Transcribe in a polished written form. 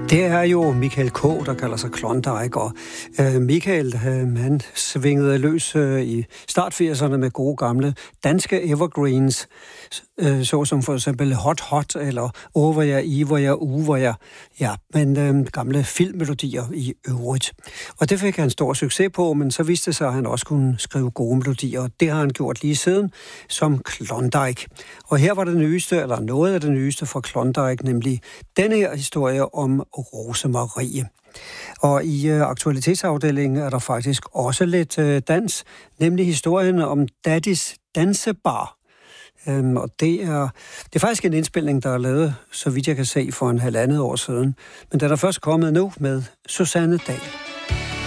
Det er jo Michael K., der kalder sig Klondike, og Michael, han svingede løs i start 80'erne med gode gamle danske evergreens, såsom for eksempel Hot Hot, eller Hvor jeg i, hvor jeg hvor jeg, ja, men gamle filmmelodier i øvrigt. Og det fik han stor succes på, men så viste det sig, at han også kunne skrive gode melodier, og det har han gjort lige siden som Klondike. Og her var det nyeste, eller noget af det nyeste fra Klondike, nemlig denne her historie om Rosemarie. Og i aktualitetsafdelingen er der faktisk også lidt dans, nemlig historien om Daddys Dansebar. Og det er faktisk en indspilning, der er lavet, så vidt jeg kan se, for 1,5 år siden. Men den er først kommet nu med Susanne Dahl.